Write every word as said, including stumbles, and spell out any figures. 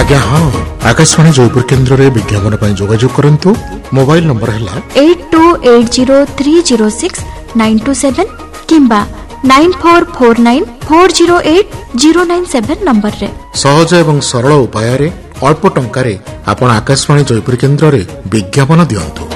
आज्ञा हाँ आकाशवाणी जयपुर केन्द्र रे विज्ञापन पर जोगाजोग करंतु। मोबाइल नंबर है eight to eight zero three zero six nine to seven किंबा nine four four nine four zero eight zero nine seven number रे। सहज एवं सरल उपाय अल्प टंका रे आपण आकाशवाणी जयपुर केन्द्र रे विज्ञापन दियंतु।